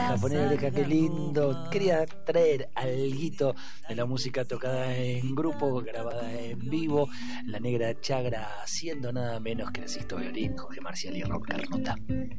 oreja, poner oreja, qué lindo. Quería traer alguito de la música tocada en grupo, grabada en vivo. La Negra Chagra haciendo nada menos que el Sixto Violín, Jorge Marcial y Rob Carnota.